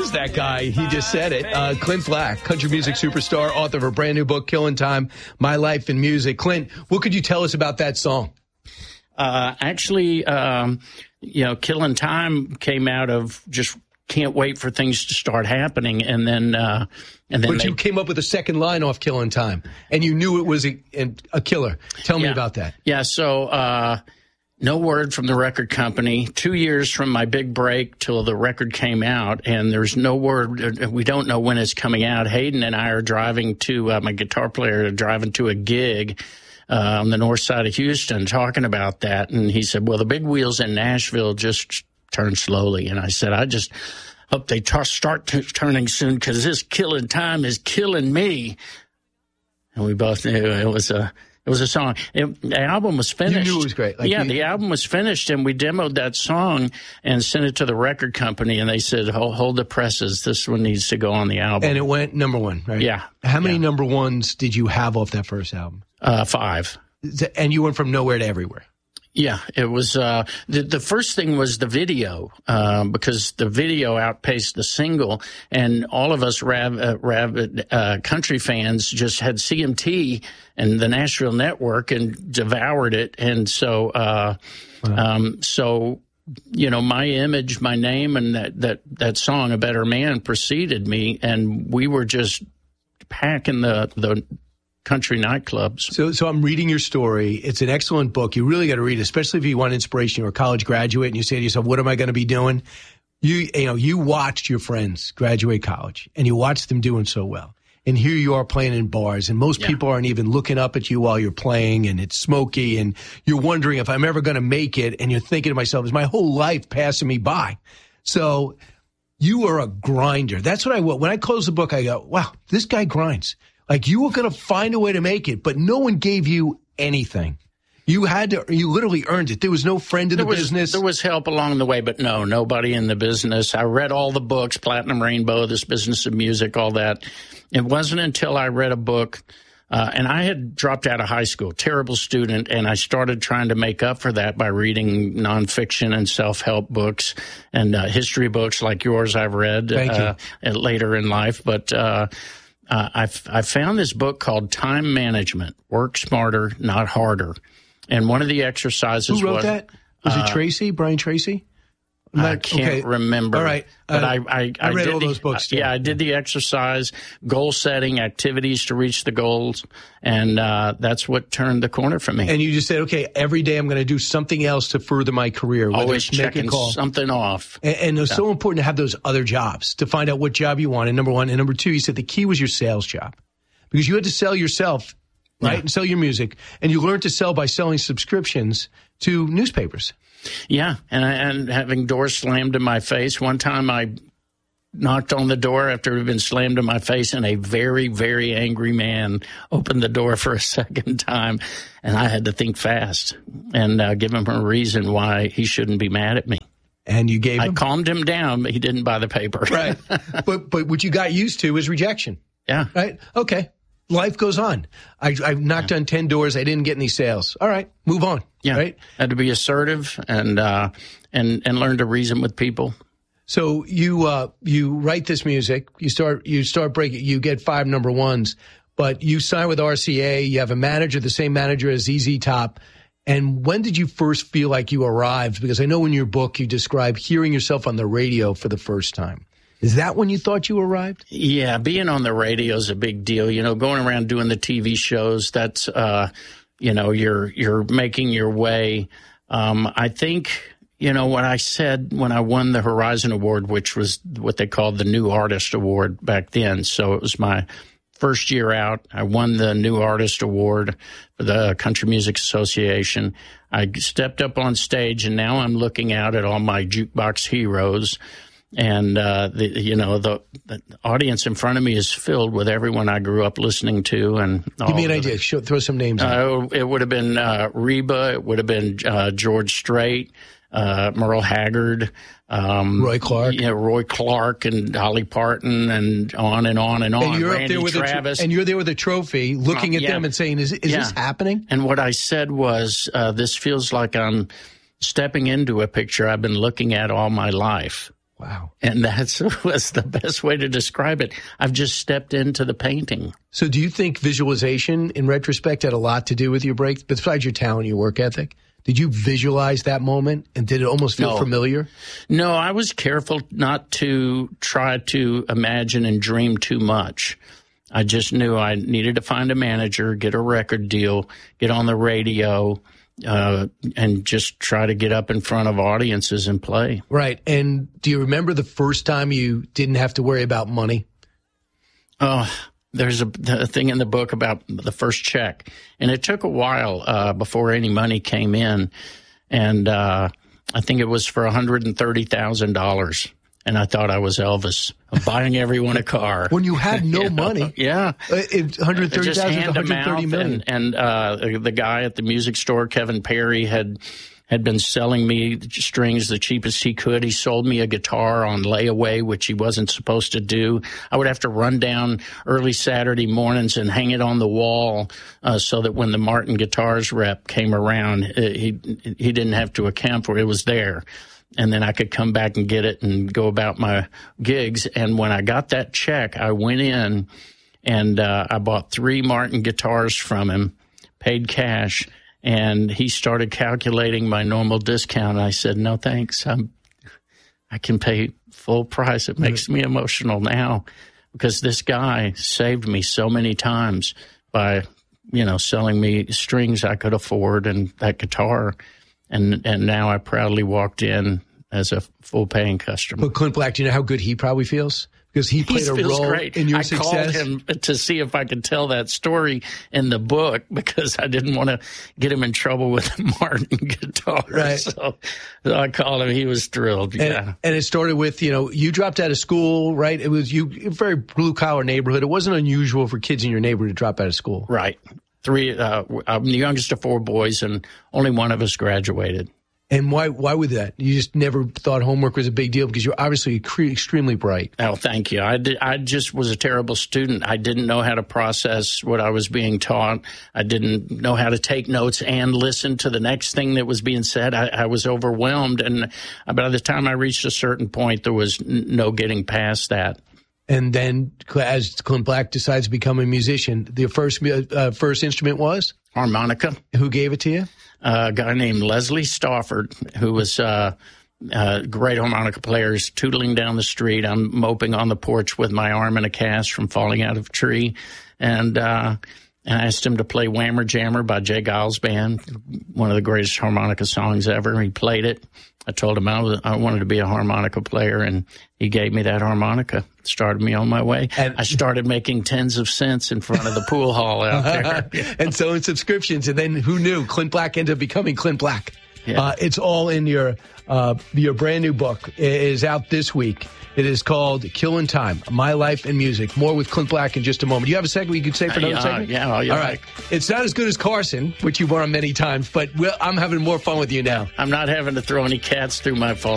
is that guy. He just said it. Clint Black, country music superstar, author of a brand new book, Killing Time, My Life in Music. Clint, what could you tell us about that song? Actually, Killing Time came out of just can't wait for things to start happening. And then But you came up with a second line off Killing Time, and you knew it was a killer. Tell me about that. Yeah, so no word from the record company. 2 years from my big break till the record came out, and there's no word. We don't know when it's coming out. Hayden and I are driving to, my guitar player, driving to a gig on the north side of Houston talking about that. And he said, well, the big wheels in Nashville just turn slowly. And I said, I just hope they start turning soon, because this Killing Time is killing me. And we both knew it was a song. The album was finished. You knew it was great. The album was finished, and we demoed that song and sent it to the record company, and they said, hold the presses. This one needs to go on the album. And it went number one, right? Yeah. How many number ones did you have off that first album? 5. And you went from nowhere to everywhere. Yeah, it was the first thing was the video, because the video outpaced the single, and all of us rabid country fans just had CMT and the Nashville Network and devoured it. And so, my image, my name, and that song, A Better Man, preceded me, and we were just packing the country nightclubs. So I'm reading your story. It's an excellent book. You really got to read it, especially if you want inspiration. You're a college graduate and you say to yourself, what am I going to be doing? You watched your friends graduate college, and you watched them doing so well. And here you are playing in bars, and most people aren't even looking up at you while you're playing, and it's smoky, and you're wondering if I'm ever going to make it, and you're thinking to myself, is my whole life passing me by? So you are a grinder. That's what I will. When I close the book, I go, wow, this guy grinds. Like, you were going to find a way to make it, but no one gave you anything. You literally earned it. There was no friend in the business. There was help along the way, but no, nobody in the business. I read all the books, Platinum Rainbow, This Business of Music, all that. It wasn't until I read a book, and I had dropped out of high school, terrible student, and I started trying to make up for that by reading nonfiction and self-help books and history books like yours I've read later in life. But I found this book called Time Management, Work Smarter, Not Harder. And one of the exercises Who wrote that? Was it Tracy, Brian Tracy? I can't remember. All right. But I read all those books, too. Yeah, I did the exercise, goal setting, activities to reach the goals, and that's what turned the corner for me. And you just said, okay, every day I'm going to do something else to further my career. Always checking something off. And it's so important to have those other jobs, to find out what job you wanted, number one. And number two, you said the key was your sales job, because you had to sell yourself, right, and sell your music. And you learned to sell by selling subscriptions to newspapers. Yeah, and having doors slammed in my face. One time I knocked on the door after it had been slammed in my face, and a very, very angry man opened the door for a second time, and I had to think fast and give him a reason why he shouldn't be mad at me. And you gave him? I calmed him down, but he didn't buy the paper. Right. But what you got used to is rejection. Yeah. Right? Okay. Life goes on. I knocked on 10 doors. I didn't get any sales. All right, move on. Yeah, right. Had to be assertive and learn to reason with people. So you write this music. You start breaking. You get 5 number ones, but you sign with RCA. You have a manager, the same manager as ZZ Top. And when did you first feel like you arrived? Because I know in your book you describe hearing yourself on the radio for the first time. Is that when you thought you arrived? Yeah, being on the radio is a big deal. You know, going around doing the TV shows, that's, you're making your way. I think, what I said when I won the Horizon Award, which was what they called the New Artist Award back then. So it was my first year out. I won the New Artist Award for the Country Music Association. I stepped up on stage, and now I'm looking out at all my jukebox heroes. And, the audience in front of me is filled with everyone I grew up listening to. And give me an idea. Throw some names out. It would have been Reba. It would have been George Strait, Merle Haggard. Roy Clark. Yeah, Roy Clark and Dolly Parton and on and on and on. And you're Randy up there with Travis. and you're there with a trophy looking at them and saying, is this happening? And what I said was, this feels like I'm stepping into a picture I've been looking at all my life. Wow. And that was the best way to describe it. I've just stepped into the painting. So do you think visualization, in retrospect, had a lot to do with your break, besides your talent, your work ethic? Did you visualize that moment, and did it almost feel familiar? No, I was careful not to try to imagine and dream too much. I just knew I needed to find a manager, get a record deal, get on the radio, and just try to get up in front of audiences and play. Right. And do you remember the first time you didn't have to worry about money? Oh, there's a thing in the book about the first check. And it took a while before any money came in. And I think it was for $130,000. And I thought I was Elvis, buying everyone a car. When you had no money. Yeah. 130,000 to 130 million. And the guy at the music store, Kevin Perry, had been selling me strings the cheapest he could. He sold me a guitar on layaway, which he wasn't supposed to do. I would have to run down early Saturday mornings and hang it on the wall so that when the Martin Guitars rep came around, he didn't have to account for it. It was there. And then I could come back and get it and go about my gigs. And when I got that check, I went in and I bought 3 Martin guitars from him, paid cash, and he started calculating my normal discount. I said, no, thanks. I can pay full price. It makes me emotional now because this guy saved me so many times by, selling me strings I could afford and that guitar. And now I proudly walked in as a full-paying customer. But Clint Black, do you know how good he probably feels? Because he played a role great. in your success. I called him to see if I could tell that story in the book because I didn't want to get him in trouble with the Martin guitar. Right. So I called him. He was thrilled. And it started with, you dropped out of school, right? It was a very blue-collar neighborhood. It wasn't unusual for kids in your neighborhood to drop out of school. Right. 3, I'm the youngest of 4 boys, and only one of us graduated. And why would that? You just never thought homework was a big deal because you're obviously extremely bright. Oh, thank you. I just was a terrible student. I didn't know how to process what I was being taught. I didn't know how to take notes and listen to the next thing that was being said. I was overwhelmed. And by the time I reached a certain point, there was no getting past that. And then as Clint Black decides to become a musician, the first instrument was? Harmonica. Who gave it to you? A guy named Leslie Stafford, who was a great harmonica player, is tootling down the street. I'm moping on the porch with my arm in a cast from falling out of a tree. And I asked him to play Whammer Jammer by Jay Giles Band, one of the greatest harmonica songs ever. He played it. I told him I wanted to be a harmonica player, and he gave me that harmonica. Started me on my way. And I started making tens of cents in front of the pool hall out there. And selling subscriptions. And then who knew? Clint Black ended up becoming Clint Black. Yeah. It's all in your brand new book. It is out this week. It is called Killing Time, My Life and Music. More with Clint Black in just a moment. Do you have a segment you could say for another segment? Yeah. All right. It's not as good as Carson, which you've won many times, but I'm having more fun with you now. I'm not having to throw any cats through my